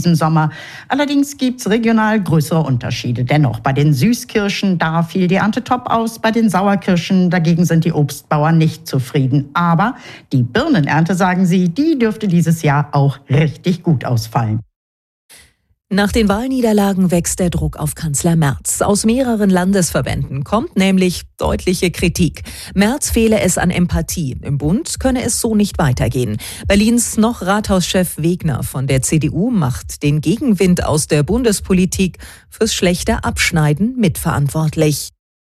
diesem Sommer. Allerdings gibt es regional größere Unterschiede. Dennoch, bei den Süßkirschen, da fiel die Ernte top aus. Bei den Sauerkirschen dagegen sind die Obstbauern nicht zufrieden. Aber die Birnenernte, sagen sie, die dürfte dieses Jahr auch richtig gut ausfallen. Nach den Wahlniederlagen wächst der Druck auf Kanzler Merz. Aus mehreren Landesverbänden kommt nämlich deutliche Kritik. Merz fehle es an Empathie. Im Bund könne es so nicht weitergehen. Berlins noch Rathauschef Wegner von der CDU macht den Gegenwind aus der Bundespolitik fürs schlechte Abschneiden mitverantwortlich.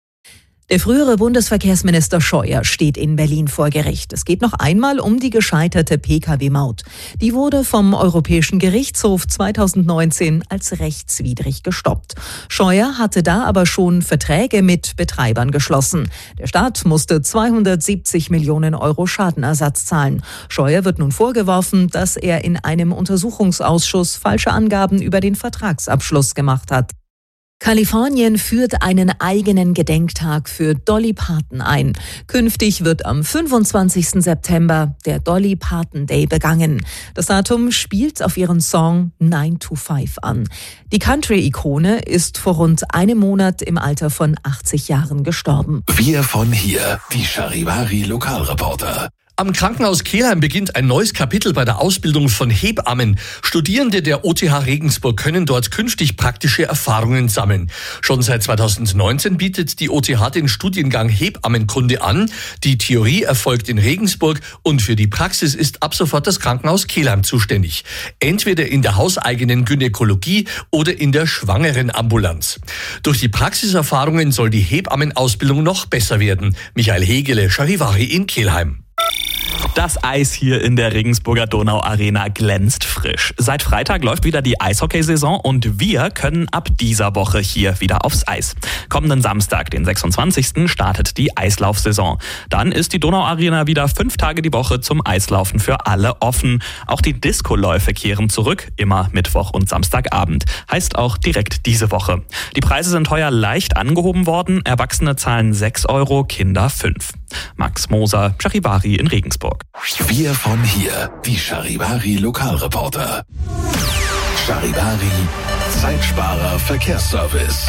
Der frühere Bundesverkehrsminister Scheuer steht in Berlin vor Gericht. Es geht noch einmal um die gescheiterte Pkw-Maut. Die wurde vom Europäischen Gerichtshof 2019 als rechtswidrig gestoppt. Scheuer hatte da aber schon Verträge mit Betreibern geschlossen. Der Staat musste 270 Millionen Euro Schadenersatz zahlen. Scheuer wird nun vorgeworfen, dass er in einem Untersuchungsausschuss falsche Angaben über den Vertragsabschluss gemacht hat. Kalifornien führt einen eigenen Gedenktag für Dolly Parton ein. Künftig wird am 25. September der Dolly Parton Day begangen. Das Datum spielt auf ihren Song 9 to 5 an. Die Country-Ikone ist vor rund einem Monat im Alter von 80 Jahren gestorben. Wir von hier, die Charivari-Lokalreporter. Am Krankenhaus Kelheim beginnt ein neues Kapitel bei der Ausbildung von Hebammen. Studierende der OTH Regensburg können dort künftig praktische Erfahrungen sammeln. Schon seit 2019 bietet die OTH den Studiengang Hebammenkunde an. Die Theorie erfolgt in Regensburg und für die Praxis ist ab sofort das Krankenhaus Kelheim zuständig. Entweder in der hauseigenen Gynäkologie oder in der Schwangerenambulanz. Durch die Praxiserfahrungen soll die Hebammenausbildung noch besser werden. Michael Hegele, Charivari in Kelheim. Das Eis hier in der Regensburger Donauarena glänzt frisch. Seit Freitag läuft wieder die Eishockeysaison und wir können ab dieser Woche hier wieder aufs Eis. Kommenden Samstag, den 26. startet die Eislaufsaison. Dann ist die Donauarena wieder 5 Tage die Woche zum Eislaufen für alle offen. Auch die Discoläufe kehren zurück, immer Mittwoch und Samstagabend. Heißt auch direkt diese Woche. Die Preise sind heuer leicht angehoben worden. Erwachsene zahlen 6 €, Kinder 5. Max Moser, Charivari in Regensburg. Wir von hier, die Charivari-Lokalreporter. Charivari, Zeitsparer Verkehrsservice.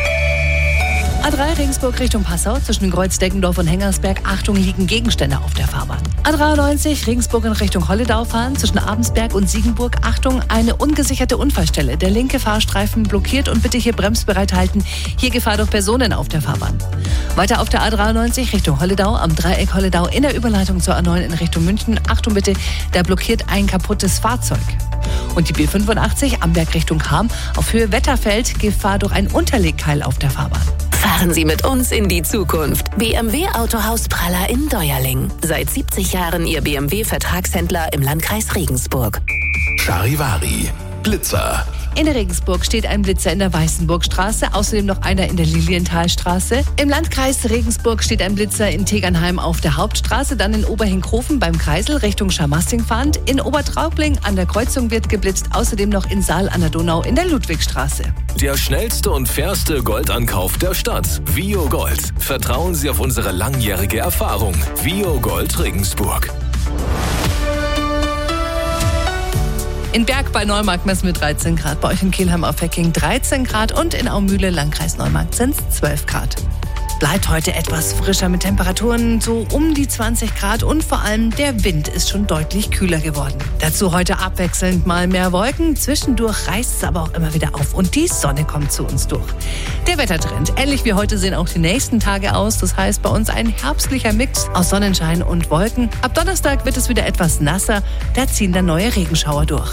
A3 Regensburg Richtung Passau zwischen Kreuz Deggendorf und Hengersberg. Achtung, liegen Gegenstände auf der Fahrbahn. A93 Regensburg in Richtung Holledau fahren zwischen Abensberg und Siegenburg. Achtung, eine ungesicherte Unfallstelle. Der linke Fahrstreifen blockiert und bitte hier bremsbereit halten. Hier Gefahr durch Personen auf der Fahrbahn. Weiter auf der A93 Richtung Holledau am Dreieck Holledau in der Überleitung zur A9 in Richtung München. Achtung bitte, da blockiert ein kaputtes Fahrzeug. Und die B85 Amberg Richtung Cham auf Höhe Wetterfeld. Gefahr durch ein Unterlegkeil auf der Fahrbahn. Fahren Sie mit uns in die Zukunft. BMW Autohaus Praller in Deuerling. Seit 70 Jahren Ihr BMW-Vertragshändler im Landkreis Regensburg. Charivari, Blitzer. In der Regensburg steht ein Blitzer in der Weißenburgstraße, außerdem noch einer in der Lilienthalstraße. Im Landkreis Regensburg steht ein Blitzer in Tegernheim auf der Hauptstraße, dann in Oberhinkhofen beim Kreisel Richtung Scharmassing fahrend. In Obertraubling an der Kreuzung wird geblitzt, außerdem noch in Saal an der Donau in der Ludwigstraße. Der schnellste und fairste Goldankauf der Stadt. Vio Gold. Vertrauen Sie auf unsere langjährige Erfahrung. Vio Gold Regensburg. In Berg bei Neumarkt messen wir 13 Grad, bei euch in Kelheim auf Hecking 13 Grad und in Aumühle, Landkreis Neumarkt, sind es 12 Grad. Bleibt heute etwas frischer mit Temperaturen so um die 20 Grad und vor allem der Wind ist schon deutlich kühler geworden. Dazu heute abwechselnd mal mehr Wolken, zwischendurch reißt es aber auch immer wieder auf und die Sonne kommt zu uns durch. Der Wettertrend, ähnlich wie heute sehen auch die nächsten Tage aus, das heißt bei uns ein herbstlicher Mix aus Sonnenschein und Wolken. Ab Donnerstag wird es wieder etwas nasser, da ziehen dann neue Regenschauer durch.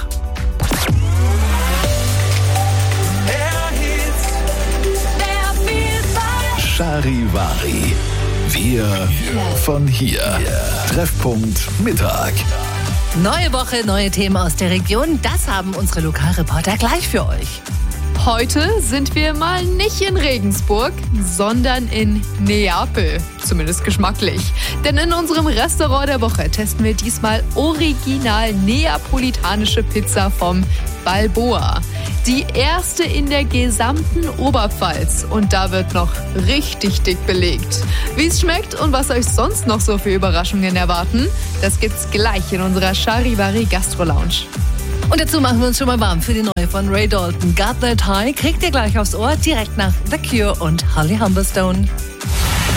Charivari. Wir von hier. Treffpunkt Mittag. Neue Woche, neue Themen aus der Region. Das haben unsere Lokalreporter gleich für euch. Heute sind wir mal nicht in Regensburg, sondern in Neapel. Zumindest geschmacklich. Denn in unserem Restaurant der Woche testen wir diesmal original neapolitanische Pizza vom Balboa. Die erste in der gesamten Oberpfalz. Und da wird noch richtig dick belegt. Wie es schmeckt und was euch sonst noch so für Überraschungen erwarten, das gibt's gleich in unserer Charivari Gastro Lounge. Und dazu machen wir uns schon mal warm für die neue neu von Ray Dalton. Got That High kriegt ihr gleich aufs Ohr, direkt nach The Cure und Holly Humberstone.